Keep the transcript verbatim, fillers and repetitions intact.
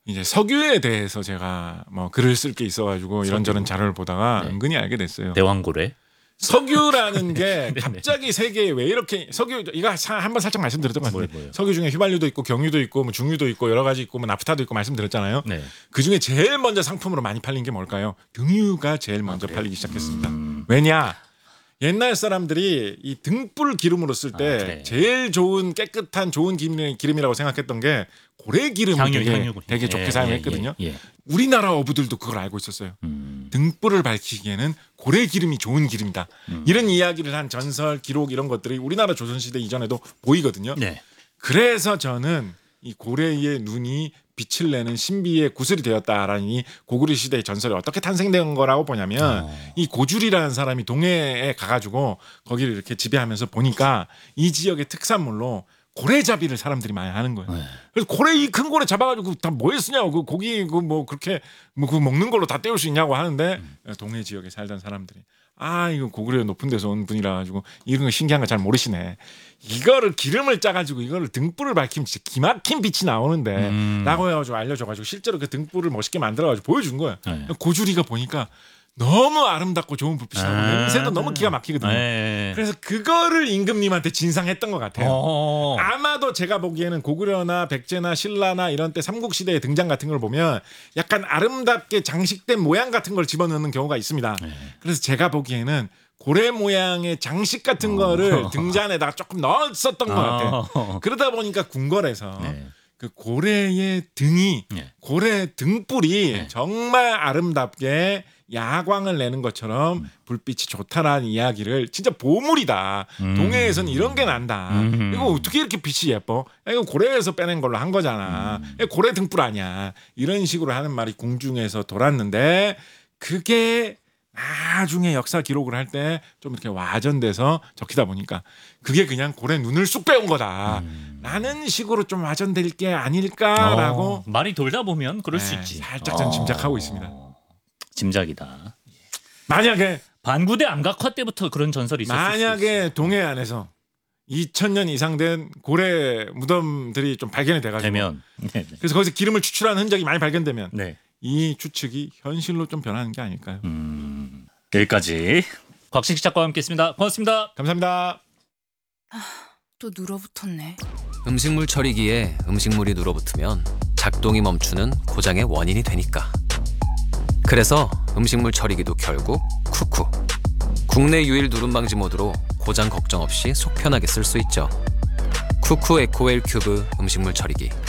이제 석유에 대해서 제가 뭐 글을 쓸 게 있어가지고 이런저런 자료를 보다가 네. 은근히 알게 됐어요. 대왕고래. 석유라는 게 갑자기 세계에 왜 이렇게 석유 이거 한번 살짝 말씀드렸던 것 같은데 뭐예요, 뭐예요? 석유 중에 휘발유도 있고 경유도 있고 뭐 중유도 있고 여러 가지 있고 뭐 나프타도 있고 말씀드렸잖아요. 네. 그 중에 제일 먼저 상품으로 많이 팔린 게 뭘까요? 경유가 제일 먼저 아, 팔리기 시작했습니다. 음. 왜냐? 옛날 사람들이 이 등불 기름으로 쓸 때 아, 그래. 제일 좋은 깨끗한 좋은 기름, 기름이라고 생각했던 게 고래 기름을 향유, 되게, 향유. 되게 좋게 예, 사용했거든요. 예, 예. 우리나라 어부들도 그걸 알고 있었어요. 음. 등불을 밝히기에는 고래 기름이 좋은 기름이다. 음. 이런 이야기를 한 전설, 기록 이런 것들이 우리나라 조선시대 이전에도 보이거든요. 네. 그래서 저는 이 고래의 눈이 빛을 내는 신비의 구슬이 되었다라니 고구려 시대의 전설이 어떻게 탄생된 거라고 보냐면 어. 이 고줄이라는 사람이 동해에 가가지고 거기를 이렇게 지배하면서 보니까 이 지역의 특산물로 고래잡이를 사람들이 많이 하는 거예요. 네. 그래서 고래 이 큰 고래 잡아가지고 다 뭐에 쓰냐고 그 고기 그 뭐 그렇게 뭐 그 먹는 걸로 다 때울 수 있냐고 하는데 음. 동해 지역에 살던 사람들이 아 이거 고구려 높은 데서 온 분이라 가지고 이런 거 신기한 거 잘 모르시네. 이거를 기름을 짜가지고 이거를 등불을 밝히면 진짜 기막힌 빛이 나오는데 음. 라고 해가지고 알려줘가지고 실제로 그 등불을 멋있게 만들어가지고 보여준 거예요. 네. 고주리가 보니까 너무 아름답고 좋은 불빛이 나고 아. 냄새도 너무 기가 막히거든요. 네. 그래서 그거를 임금님한테 진상했던 것 같아요. 어. 아마도 제가 보기에는 고구려나 백제나 신라나 이런 때 삼국시대의 등장 같은 걸 보면 약간 아름답게 장식된 모양 같은 걸 집어넣는 경우가 있습니다. 네. 그래서 제가 보기에는 고래 모양의 장식 같은 거를 등잔에다가 조금 넣었었던 것 같아요. 어. 그러다 보니까 궁궐에서 네. 그 고래의 등이 네. 고래 등불이 네. 정말 아름답게 야광을 내는 것처럼 음. 불빛이 좋다라는 이야기를 진짜 보물이다. 음. 동해에서는 이런 게 난다. 음. 이거 어떻게 이렇게 빛이 예뻐? 이거 고래에서 빼낸 걸로 한 거잖아. 음. 이거 고래 등불 아니야. 이런 식으로 하는 말이 궁중에서 돌았는데 그게 나중에 역사 기록을 할 때 좀 이렇게 와전돼서 적히다 보니까 그게 그냥 고래 눈을 쑥 빼온 거다. 음. 라는 식으로 좀 와전될 게 아닐까라고 어. 말이 돌다 보면 그럴 수 네, 있지. 살짝 전 짐작하고 있습니다. 짐작이다. 만약에 반구대 암각화 때부터 그런 전설이 있었을 수 있어. 만약에 동해안에서 이천 년 이상 된 고래 무덤들이 좀 발견이 돼가지고 되면 네, 네. 그래서 거기서 기름을 추출하는 흔적이 많이 발견되면 네. 이 추측이 현실로 좀 변하는 게 아닐까요? 음. 여기까지 곽식 작가와 함께했습니다. 고맙습니다. 감사합니다. 또 눌어붙었네. 음식물 처리기에 음식물이 눌어붙으면 작동이 멈추는 고장의 원인이 되니까. 그래서 음식물 처리기도 결국 쿠쿠. 국내 유일 누름 방지 모드로 고장 걱정 없이 속 편하게 쓸 수 있죠. 쿠쿠 에코웰 큐브 음식물 처리기.